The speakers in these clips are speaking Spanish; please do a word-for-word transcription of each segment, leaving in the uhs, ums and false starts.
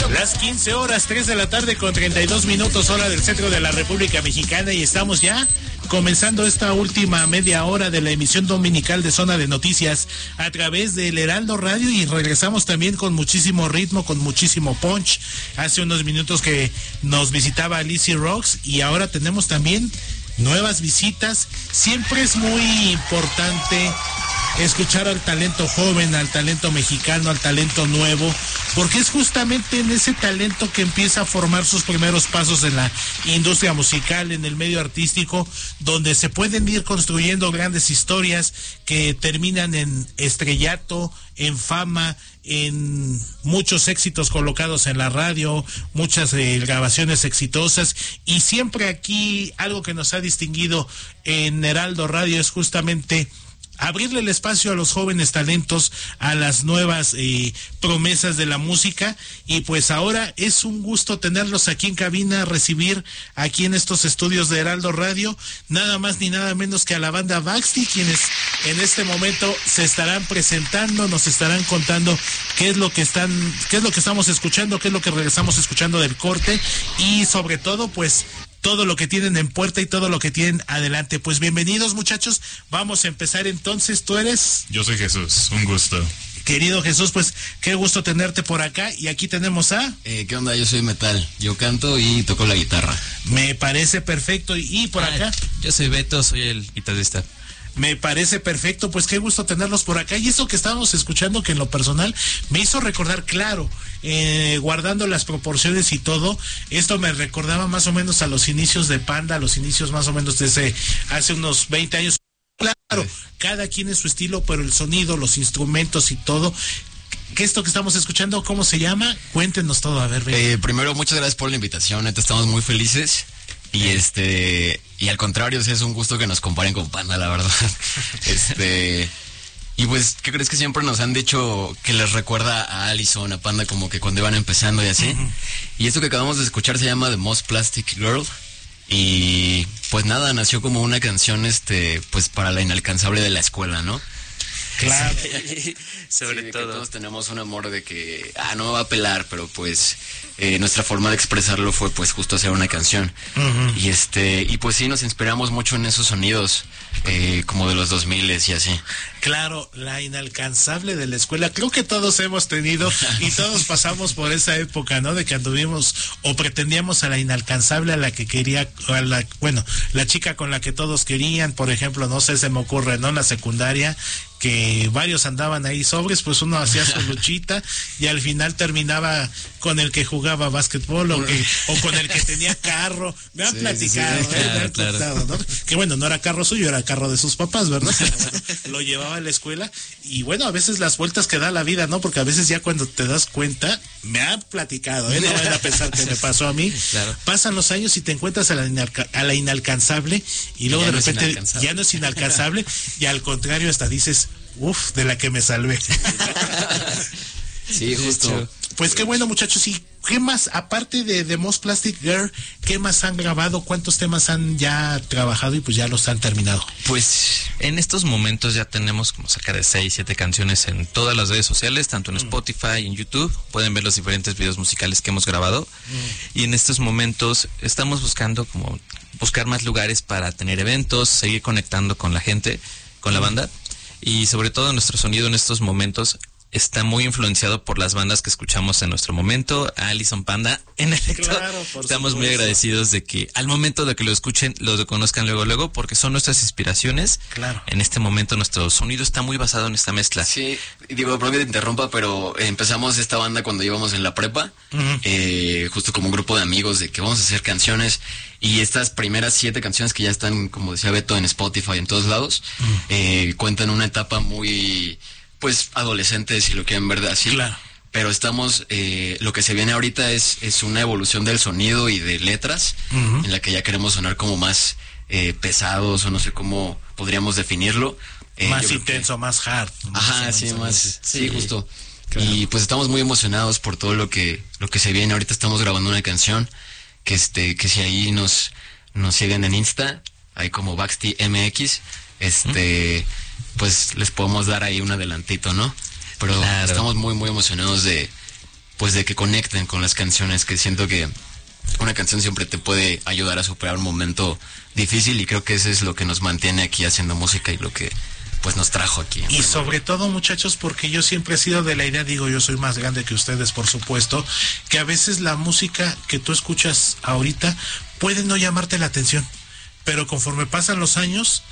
Las quince horas, tres de la tarde con treinta y dos minutos, hora del centro de la República Mexicana, y estamos ya comenzando esta última media hora de la emisión dominical de Zona de Noticias a través del Heraldo Radio, y regresamos también con muchísimo ritmo, con muchísimo punch. Hace unos minutos que nos visitaba Lizzy Rocks y ahora tenemos también nuevas visitas. Siempre es muy importante escuchar al talento joven, al talento mexicano, al talento nuevo, porque es justamente en ese talento que empieza a formar sus primeros pasos en la industria musical, en el medio artístico, donde se pueden ir construyendo grandes historias que terminan en estrellato, en fama, en muchos éxitos colocados en la radio, muchas eh, grabaciones exitosas. Y siempre aquí algo que nos ha distinguido en Heraldo Radio es justamente abrirle el espacio a los jóvenes talentos, a las nuevas eh, promesas de la música. Y pues ahora es un gusto tenerlos aquí en cabina, recibir aquí en estos estudios de Heraldo Radio, nada más ni nada menos que a la banda Baxti, quienes en este momento se estarán presentando, nos estarán contando qué es lo que están, qué es lo que estamos escuchando, qué es lo que regresamos escuchando del corte, y sobre todo pues todo lo que tienen en puerta y todo lo que tienen adelante. Pues bienvenidos, muchachos. Vamos a empezar entonces. ¿Tú eres? Yo soy Jesús, un gusto. Querido Jesús, pues qué gusto tenerte por acá. Y aquí tenemos a... Eh, ¿Qué onda? Yo soy Metal. Yo canto y toco la guitarra. Me parece perfecto. Y por ah, acá... Yo soy Beto, soy el guitarrista. Me parece perfecto, pues qué gusto tenerlos por acá. Y eso que estábamos escuchando, que en lo personal me hizo recordar, claro, eh, guardando las proporciones y todo, esto me recordaba más o menos a los inicios de Panda, a los inicios más o menos desde hace unos veinte años. Claro, cada quien es su estilo, pero el sonido, los instrumentos y todo. ¿Qué esto que estamos escuchando, cómo se llama? Cuéntenos todo, a ver. Eh, primero, muchas gracias por la invitación, neta, estamos muy felices. Y este, y al contrario, o sea, es un gusto que nos comparen con Panda, la verdad. Este, y pues, ¿qué crees que siempre nos han dicho que les recuerda a Allison, a Panda, como que cuando iban empezando y así? Uh-huh. Y esto que acabamos de escuchar se llama The Most Plastic Girl. Y pues nada, nació como una canción, este, pues para la inalcanzable de la escuela, ¿no? Claro. Sobre sí, todo. Que todos tenemos un amor de que, ah, no me va a pelar, pero pues eh, nuestra forma de expresarlo fue pues justo hacer una canción. Uh-huh. Y este, y pues sí, nos inspiramos mucho en esos sonidos, eh, como de los dos miles y así. Claro, la inalcanzable de la escuela, creo que todos hemos tenido y todos pasamos por esa época, ¿no? De que anduvimos o pretendíamos a la inalcanzable, a la que quería, a la, bueno, la chica con la que todos querían, por ejemplo, no sé, se me ocurre, ¿no? En la secundaria, que varios andaban ahí sobres, pues uno hacía su luchita y al final terminaba con el que jugaba básquetbol o, que, o con el que tenía carro. Me han sí, platicado, sí, sí. ¿eh? Claro, me han claro. contado, ¿no? Que bueno, no era carro suyo, era carro de sus papás, ¿verdad? Pero bueno, lo llevaba a la escuela y bueno, a veces las vueltas que da la vida, ¿no? Porque a veces ya cuando te das cuenta, me han platicado, ¿eh? No van a pensar que me pasó a mí. Claro. Pasan los años y te encuentras a la, inalca- a la inalcanzable y luego ya de no repente ya no es inalcanzable y al contrario hasta dices, uf, de la que me salvé. Sí, justo. Pues qué bueno, muchachos. ¿Y qué más, aparte de The Most Plastic Girl, qué más han grabado? ¿Cuántos temas han ya trabajado y pues ya los han terminado? Pues en estos momentos ya tenemos como cerca de seis, siete canciones en todas las redes sociales, tanto en Spotify y en YouTube. Pueden ver los diferentes videos musicales que hemos grabado. Mm. Y en estos momentos estamos buscando como buscar más lugares para tener eventos, seguir conectando con la gente, con la banda. Y sobre todo nuestro sonido en estos momentos está muy influenciado por las bandas que escuchamos en nuestro momento. Allison, Panda, en efecto, claro, estamos supuesto. muy agradecidos de que al momento de que lo escuchen, lo reconozcan luego, luego, porque son nuestras inspiraciones. Claro. En este momento nuestro sonido está muy basado en esta mezcla. Sí, digo, perdón que te interrumpa, pero empezamos esta banda cuando íbamos en la prepa, uh-huh. eh, justo como un grupo de amigos de que vamos a hacer canciones. Y estas primeras siete canciones que ya están, como decía Beto, en Spotify, en todos lados, uh-huh. eh, cuentan una etapa muy, pues, adolescente, si lo quieren ver así. Claro. Pero estamos, eh, lo que se viene ahorita es, es una evolución del sonido y de letras, uh-huh. en la que ya queremos sonar como más eh, pesados, o no sé cómo podríamos definirlo. Eh, más intenso, que... más hard. Ajá, más sí, más, sí, sí, justo. Claro. Y pues estamos muy emocionados por todo lo que, lo que se viene. Ahorita estamos grabando una canción que este, que si ahí nos, nos siguen en Insta, ahí como Baxti M X, este, ¿Mm? Pues les podemos dar ahí un adelantito, ¿no? Pero claro. Estamos muy, muy emocionados de, pues de que conecten con las canciones, que siento que una canción siempre te puede ayudar a superar un momento difícil y creo que eso es lo que nos mantiene aquí haciendo música y lo que pues nos trajo aquí. Y sobre todo, muchachos, porque yo siempre he sido de la idea, digo, yo soy más grande que ustedes, por supuesto, que a veces la música que tú escuchas ahorita puede no llamarte la atención, pero conforme pasan los años,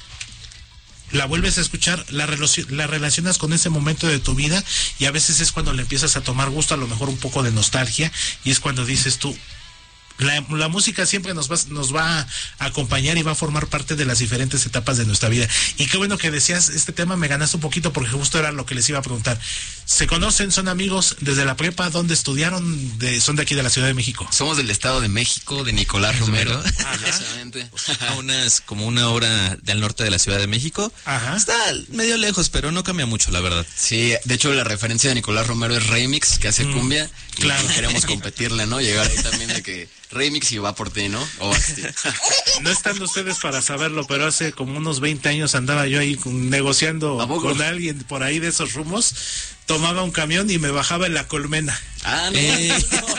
la vuelves a escuchar, la, relacion, la relacionas con ese momento de tu vida y a veces es cuando le empiezas a tomar gusto, a lo mejor un poco de nostalgia, y es cuando dices tú, La, la música siempre nos va, nos va a acompañar y va a formar parte de las diferentes etapas de nuestra vida. Y qué bueno que decías este tema, me ganaste un poquito porque justo era lo que les iba a preguntar. ¿Se conocen, son amigos desde la prepa? ¿Dónde estudiaron? De, ¿Son de aquí de la Ciudad de México? Somos del Estado de México, de Nicolás Romero. Exactamente. A unas, como una hora del norte de la Ciudad de México. Ajá. Está medio lejos, pero no cambia mucho, la verdad. Sí, de hecho la referencia de Nicolás Romero es Remix, que hace mm, cumbia. Y claro. queremos competirle, ¿no? Llegar ahí también de que Remix y va por ti, ¿no? O así. No están ustedes para saberlo, pero hace como unos veinte años andaba yo ahí con, negociando con alguien por ahí de esos rumos. Tomaba un camión y me bajaba en la Colmena. Ah, no. Eh,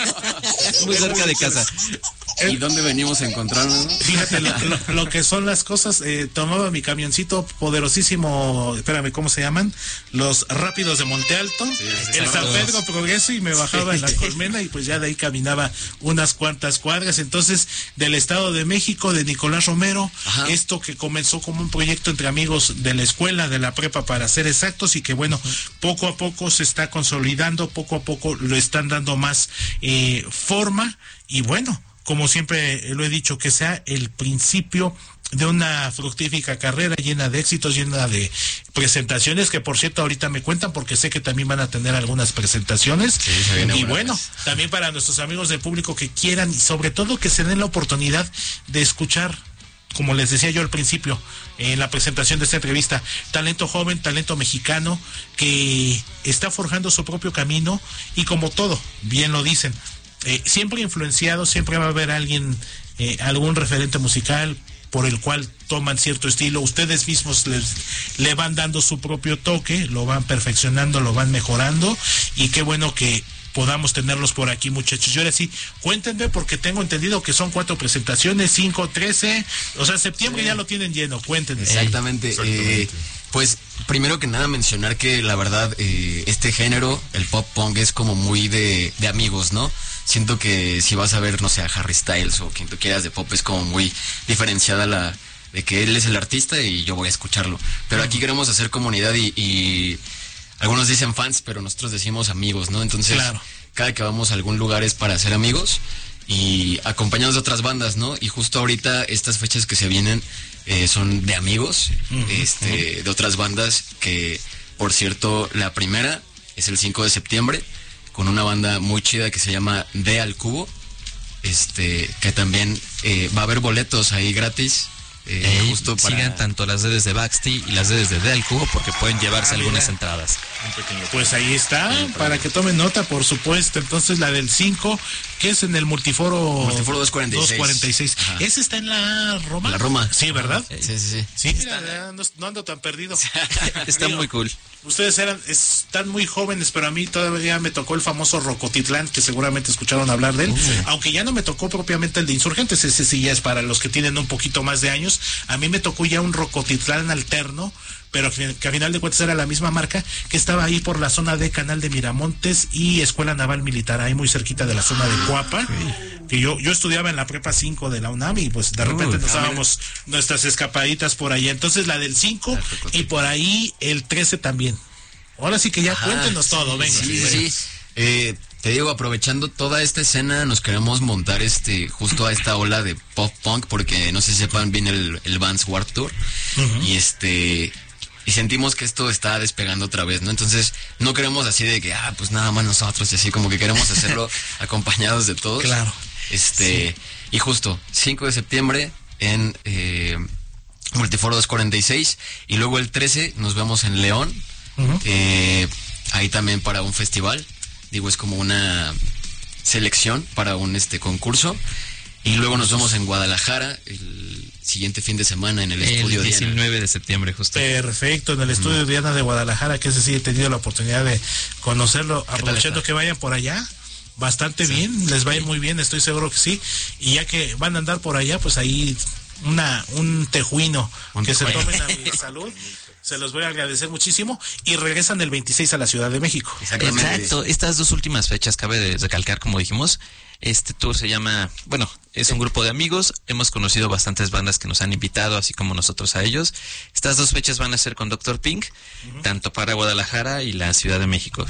muy cerca de casa. ¿Y dónde venimos a encontrarnos? Fíjate lo, lo, lo que son las cosas. Eh, tomaba mi camioncito poderosísimo, espérame, ¿cómo se llaman? Los Rápidos de Monte Alto, sí, el San Pedro Progreso, y me bajaba en la Colmena y pues ya de ahí caminaba unas cuantas cuadras. Entonces, del Estado de México, de Nicolás Romero, ajá, esto que comenzó como un proyecto entre amigos de la escuela, de la prepa para ser exactos, y que bueno, poco a poco se está consolidando, poco a poco lo están dando más eh, forma, y bueno, como siempre lo he dicho, que sea el principio de una fructífica carrera llena de éxitos, llena de presentaciones, que por cierto ahorita me cuentan porque sé que también van a tener algunas presentaciones. Sí, se viene y bueno, vez. También para nuestros amigos del público que quieran, y sobre todo que se den la oportunidad de escuchar, como les decía yo al principio, en la presentación de esta entrevista, talento joven, talento mexicano, que está forjando su propio camino, y como todo, bien lo dicen, eh, siempre influenciado, siempre va a haber alguien, eh, algún referente musical por el cual toman cierto estilo, ustedes mismos les, le van dando su propio toque, lo van perfeccionando, lo van mejorando, y qué bueno que podamos tenerlos por aquí, muchachos. Y ahora sí, cuéntenme, porque tengo entendido que son cuatro presentaciones, cinco, trece, o sea, septiembre sí, ya lo tienen lleno, cuéntenme. Exactamente, Exactamente. Eh, pues primero que nada mencionar que la verdad eh, este género, el pop punk, es como muy de, de amigos, ¿no? Siento que si vas a ver, no sé, a Harry Styles o quien tú quieras de pop, es como muy diferenciada la de que él es el artista y yo voy a escucharlo. Pero aquí queremos hacer comunidad y, y algunos dicen fans, pero nosotros decimos amigos, ¿no? Entonces, claro, cada que vamos a algún lugar es para ser amigos y acompañados de otras bandas, ¿no? Y justo ahorita estas fechas que se vienen eh, son de amigos, uh-huh, este, uh-huh, de otras bandas que, por cierto, la primera es el cinco de septiembre con una banda muy chida que se llama De Al Cubo, este, que también eh, va a haber boletos ahí gratis. Eh, eh, justo para... Sigan tanto las redes de Baxti y las redes de De Al Cubo porque pueden llevarse ah, algunas mira. entradas. Pues ahí está, sí, para que tomen nota, por supuesto. Entonces la del cinco, que es en el Multiforo, Multiforo doscientos cuarenta y seis. Ese está en la Roma. La Roma. Sí, ¿verdad? Sí, sí, sí. Sí, mira, ya no, no ando tan perdido. Está muy cool. Ustedes eran, están muy jóvenes, pero a mí todavía me tocó el famoso Rocotitlán, que seguramente escucharon hablar de él, uh. aunque ya no me tocó propiamente el de Insurgentes, ese sí ya es para los que tienen un poquito más de años. A mí me tocó ya un Rocotitlán alterno, pero que, que a final de cuentas era la misma marca, que estaba ahí por la zona de Canal de Miramontes y Escuela Naval Militar, ahí muy cerquita de la zona de Coapa, sí, que yo yo estudiaba en la prepa cinco de la UNAM y pues de repente uh, nos dábamos nuestras escapaditas por allá. Entonces la del cinco y por ahí el trece también. Ahora sí que ya Ajá, cuéntenos sí, todo, venga. Sí, sí, sí. Eh, te digo, aprovechando toda esta escena, nos queremos montar este justo a esta ola de pop punk, porque no sé si sepan, viene el, el Vans Warped Tour, uh-huh, y este... y sentimos que esto está despegando otra vez, ¿no? Entonces, no queremos así de que, ah, pues nada más nosotros, y así como que queremos hacerlo acompañados de todos. Claro. Este, sí. Y justo, cinco de septiembre en eh, Multiforo doscientos cuarenta y seis, y luego el trece nos vemos en León, uh-huh, eh, ahí también para un festival, digo, es como una selección para un este concurso, y luego nos vemos en Guadalajara el siguiente fin de semana en el, el estudio Diana. El diecinueve de septiembre, justo. Perfecto, en el estudio mm. Diana de Guadalajara, que ese sí he tenido la oportunidad de conocerlo, aprovechando que vayan por allá. bastante sí. bien, les va a ir muy bien, estoy seguro que sí. Y ya que van a andar por allá, pues ahí una un tejuino un que tejuino. Se tomen a mi salud. Se los voy a agradecer muchísimo y regresan el veintiséis a la Ciudad de México. Exacto, estas dos últimas fechas cabe de recalcar, como dijimos, este tour se llama, bueno, es un grupo de amigos, hemos conocido bastantes bandas que nos han invitado, así como nosotros a ellos. Estas dos fechas van a ser con doctor Pink, uh-huh. tanto para Guadalajara y la Ciudad de México.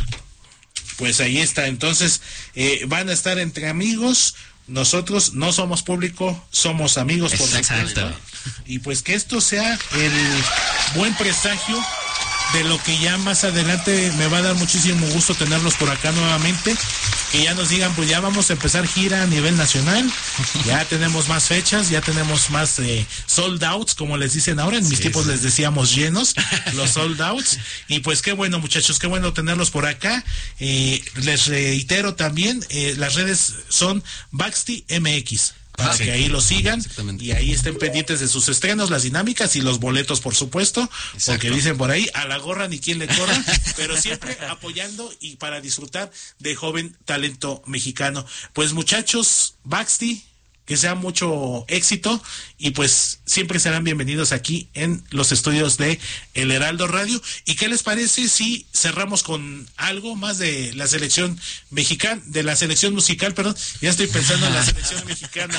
Pues ahí está, entonces eh, van a estar entre amigos. Nosotros no somos público, somos amigos por supuesto. Y pues que esto sea el buen presagio de lo que ya más adelante me va a dar muchísimo gusto tenerlos por acá nuevamente, que ya nos digan, pues ya vamos a empezar gira a nivel nacional, ya tenemos más fechas, ya tenemos más eh, sold outs, como les dicen ahora, en mis sí, tiempos sí. les decíamos llenos, los sold outs, y pues qué bueno muchachos, qué bueno tenerlos por acá. Eh, les reitero también, eh, las redes son Baxti M X. Para ah, que sí. ahí lo sigan y ahí estén pendientes de sus estrenos, las dinámicas y los boletos, por supuesto. Exacto. Porque dicen por ahí, a la gorra ni quien le corra, pero siempre apoyando y para disfrutar de joven talento mexicano. Pues muchachos, Baxti, que sea mucho éxito y pues siempre serán bienvenidos aquí en los estudios de El Heraldo Radio. ¿Y qué les parece si cerramos con algo más de la selección mexicana, de la selección musical, perdón? Ya estoy pensando en la selección mexicana.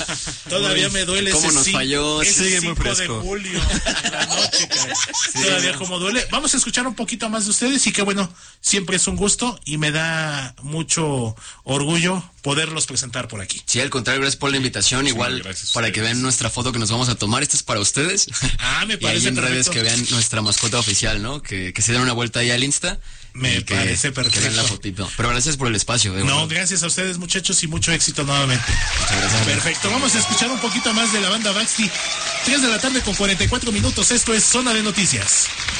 Todavía me duele ¿Cómo ese, nos falló? ese cinco de julio en la noche, sí, todavía no. como duele. Vamos a escuchar un poquito más de ustedes y que bueno, siempre es un gusto y me da mucho orgullo poderlos presentar por aquí. Sí, al contrario, gracias por la invitación, sí, igual para que vean nuestra foto que nos vamos a tomar, esta es para ustedes. Ah, me parece y ahí en perfecto. redes que vean nuestra mascota oficial, ¿no? Que, que se den una vuelta ahí al Insta. Me que, parece perfecto. Que vean la fotito. Pero gracias por el espacio. No, verdad. Gracias a ustedes muchachos y mucho éxito nuevamente. Muchas gracias. Perfecto, vamos a escuchar un poquito más de la banda Baxti. tres de la tarde con cuarenta y cuatro minutos, esto es Zona de Noticias.